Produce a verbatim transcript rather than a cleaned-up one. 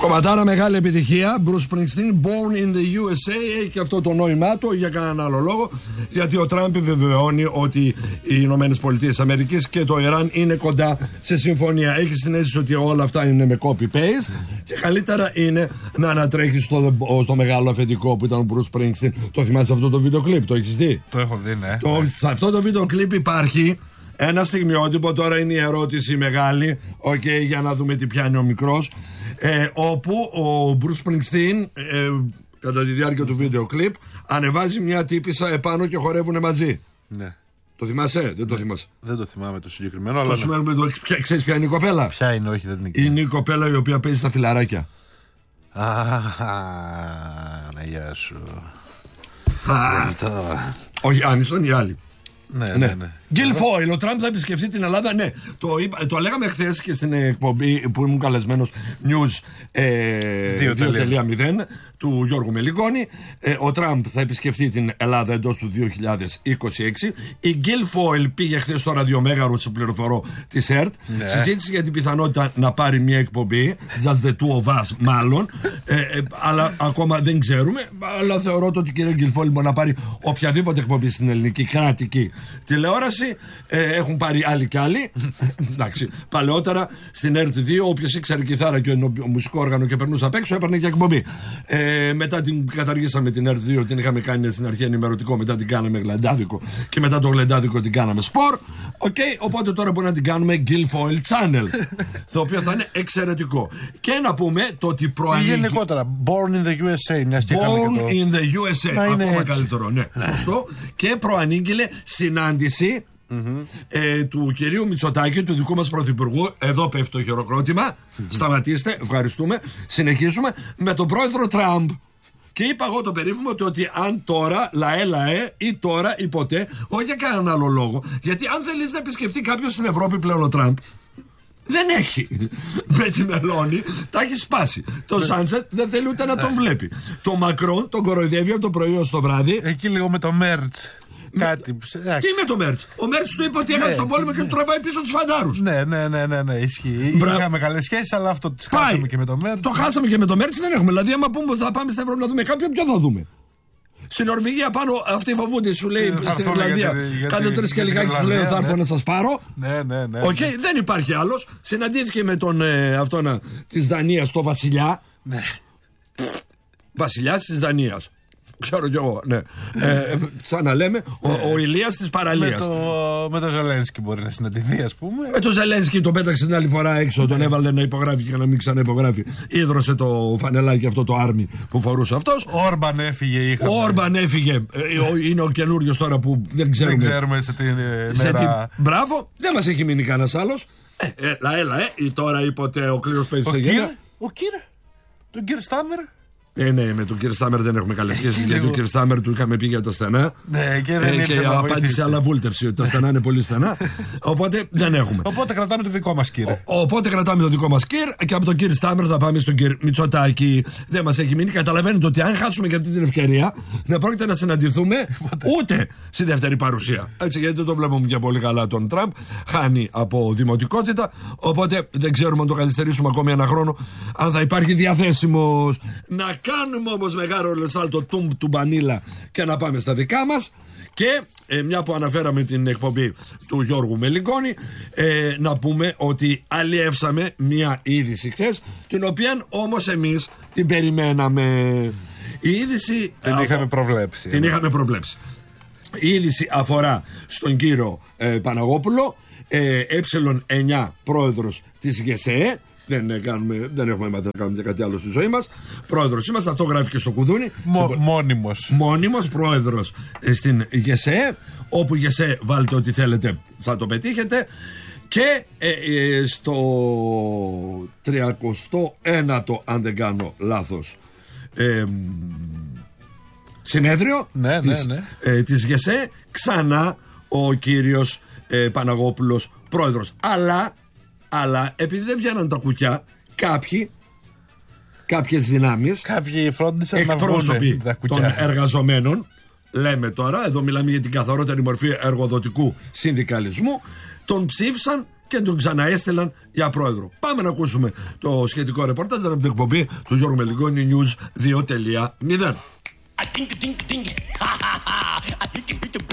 Κομματάρα μεγάλη επιτυχία. Bruce Springsteen, Born in the γιου ες έι. Έχει και αυτό το νόημά του για κανέναν άλλο λόγο. Γιατί ο Τραμπ επιβεβαιώνει ότι οι Ηνωμένες Πολιτείες Αμερικής και το Ιράν είναι κοντά σε συμφωνία. Έχει την αίσθηση ότι όλα αυτά είναι με copy-paste. Και καλύτερα είναι να ανατρέχει στο, στο μεγάλο αφεντικό που ήταν ο Bruce Springsteen. Το θυμάσαι αυτό το βίντεο κλιπ, το έχεις δει? Το έχω δει, ναι. Το, σε αυτό το βίντεο κλιπ υπάρχει ένα στιγμιότυπο, τώρα είναι η ερώτηση μεγάλη, okay, για να δούμε τι πιάνει ο μικρός, ε, όπου ο Bruce Springsteen ε, κατά τη διάρκεια του βίντεο κλιπ ανεβάζει μια τύπισσα επάνω και χορεύουν μαζί. Ναι. Το θυμάσαι? Δεν το θυμάσαι? Δεν το θυμάμαι το συγκεκριμένο, αλλά. Το σημαίνει, το, ποια, ξέρεις ποια είναι η κοπέλα? Ποια είναι, όχι, δεν είναι. Είναι η κοπέλα η οποία παίζει στα φιλαράκια. Α, ναι, γεια σου. Όχι, Άνιστον, οι άλλοι. Ναι, ναι, ναι. Γκίλ Φόιλ, ο Τραμπ θα επισκεφτεί την Ελλάδα. Ναι, το, είπα, το λέγαμε χθες και στην εκπομπή που ήμουν καλεσμένος News ε, δύο τελεία μηδέν του Γιώργου Μελικόνη. Ε, ο Τραμπ θα επισκεφτεί την Ελλάδα εντός του δύο χιλιάδες είκοσι έξι. Η Γκίλ Φόιλ πήγε χθες στο ραδιομέγαρο, σε πληροφορώ, της ΕΡΤ. Ναι. Συζήτησε για την πιθανότητα να πάρει μια εκπομπή. Just the two of us, μάλλον. ε, ε, αλλά ακόμα δεν ξέρουμε. Αλλά θεωρώ ότι η κυρία Γκίλ Φόιλ μπορεί να πάρει οποιαδήποτε εκπομπή στην ελληνική κρατική τηλεόραση. Ε, έχουν πάρει άλλοι κι άλλοι. Εντάξει, παλαιότερα στην ΕΡΤ δύο, όποιος ήξερε κιθάρα και ο μουσικό όργανο και περνούσε απ' έξω, έπαιρνε και εκπομπή. Ε, μετά την καταργήσαμε την ΕΡΤ δύο, την είχαμε κάνει στην αρχή ενημερωτικό, μετά την κάναμε γλεντάδικο και μετά το γλεντάδικο την κάναμε σπορ. Okay, οπότε τώρα μπορεί να την κάνουμε Guilfoyle Channel, το οποίο θα είναι εξαιρετικό. Και να πούμε το ότι προανήγει. Ή γενικότερα, Born in the γιου ες έι. Μιας και Born το... in the γιου ες έι. Ακόμα έτσι. Καλύτερο, ναι. Σωστό. Και προανήγγειλε συνάντηση mm-hmm. ε, του κυρίου Μητσοτάκη, του δικού μας πρωθυπουργού. Εδώ πέφτει το χειροκρότημα. Mm-hmm. Σταματήστε, ευχαριστούμε. Συνεχίζουμε με τον πρόεδρο Τραμπ. Και είπα εγώ το περίφημο ότι αν τώρα, λαέ λαέ, ή τώρα ή ποτέ, όχι για κανέναν άλλο λόγο. Γιατί αν θέλεις να επισκεφτεί κάποιος στην Ευρώπη πλέον ο Τραμπ, δεν έχει. Με τη Μελώνη τα έχει σπάσει. Το Σάνσετ δεν θέλει ούτε να τον βλέπει. Το Μακρόν τον κοροϊδεύει από το πρωί ως το βράδυ. Εκεί λίγο με το Μέρτς. Κάτι. Τι με το Μέρτς? Ο Μέρτς του είπε ότι έχασε τον πόλεμο και του τραβάει πίσω τους φαντάρους. Ναι, ναι, ναι, ναι, ναι, ισχύει. Μπρα... Είχαμε καλές σχέσεις, αλλά αυτό το χάσαμε και με το Μέρτς. Το χάσαμε και με το Μέρτς δεν έχουμε. Δηλαδή, άμα πούμε ότι θα πάμε στην Ευρώπη να δούμε κάποιον, ποιο θα δούμε? Στην Νορβηγία πάνω αυτοί φοβούνται, σου λέει στην Ιρλανδία. Κάντε τρεις και λιγάκι, σου λέει θα έρθω να σας πάρω. Ναι, ναι, ναι. Οκ, δεν υπάρχει άλλος. Συναντήθηκε με τον αυτόν της Δανίας, τον Βασιλιά. Ναι. Βασιλιάς της Δανίας. Ξέρω κι εγώ, ναι. ε, σαν να λέμε, ο, ο Ηλίας της παραλίας. Με το, με το Ζελένσκι μπορεί να συναντηθεί, ας πούμε. Με το Ζελένσκι τον πέταξε την άλλη φορά έξω, τον έβαλε να υπογράφει και να μην ξαναυπογράφει. Ίδρωσε το φανελάκι αυτό το άρμι που φορούσε αυτός. Ο Όρμπαν έφυγε, είχαμε. Ο Όρμπαν έφυγε. Είναι ο καινούριος τώρα που δεν ξέρουμε. Δεν ξέρουμε σε τι σε μέρα. Τι... Μπράβο, δεν μας έχει μείνει κανένας άλλος. Ε, έλα, έλα, ε. Ή τώρα είπε ποτέ ο κλήρος παίζει στο γένο. Ο Κύρ, τον Κύρ Στάμερ. Ε, ναι, με τον κύριο Στάμερ δεν έχουμε καλές σχέσεις. Γιατί ο κύριο Στάμερ του είχαμε πει για τα στενά. Ναι, και δεν ε, και απάντησε αλλά βούλτευση ότι τα στενά είναι πολύ στενά. Οπότε δεν έχουμε. Οπότε κρατάμε το δικό μας κύριο. Ο, οπότε κρατάμε το δικό μας κύριο και από τον κύριο Στάμερ θα πάμε στον κύριο Μητσοτάκη. Δεν μας έχει μείνει. Καταλαβαίνετε ότι αν χάσουμε και αυτή την ευκαιρία, δεν πρόκειται να συναντηθούμε ούτε στη δεύτερη παρουσία. Έτσι, γιατί δεν το βλέπουμε και πολύ καλά τον Τραμπ. Χάνει από δημοτικότητα. Οπότε δεν ξέρουμε αν το καθυστερήσουμε ακόμη ένα χρόνο, αν θα υπάρχει διαθέσιμος. Να κάνουμε όμως μεγάλο λεσάλτο τουμπ του μπανίλα και να πάμε στα δικά μας. Και ε, μια που αναφέραμε την εκπομπή του Γιώργου Μελικόνη, ε, να πούμε ότι αλλιεύσαμε μια είδηση χθες, την οποία όμως εμείς την περιμέναμε. Η είδηση την αφο... είχαμε προβλέψει. Την ναι. είχαμε προβλέψει. Η είδηση αφορά στον κύριο ε, Παναγόπουλο, ε, ε9 πρόεδρος της ΓΕΣΕΕ. Δεν, κάνουμε, δεν έχουμε μάθει να κάνουμε κάτι άλλο στη ζωή μας. Πρόεδρος είμαστε, αυτό γράφει και στο κουδούνι. Μο, στο... Μόνιμος. Μόνιμος πρόεδρος ε, στην ΓΕΣΕΕ. Όπου ΓΕΣΕΕ βάλτε ό,τι θέλετε θα το πετύχετε. Και ε, ε, στο τριακοστό ένατο, αν δεν κάνω λάθος, ε, συνέδριο ναι, της, ναι, ναι. Ε, της ΓΕΣΕΕ, ξανά ο κύριος ε, Παναγόπουλος πρόεδρος. Αλλά Αλλά επειδή δεν βγαίναν τα κουκιά, κάποιοι, κάποιες δυνάμεις, κάποιοι φρόντισαν εκπρόσωποι να βγουν των εργαζομένων, λέμε τώρα, εδώ μιλάμε για την καθαρότερη μορφή εργοδοτικού συνδικαλισμού, τον ψήφισαν και τον ξαναέστελαν για πρόεδρο. Πάμε να ακούσουμε το σχετικό ρεπορτάζ από την εκπομπή του Γιώργου Μελιγόνη News δύο τελεία μηδέν.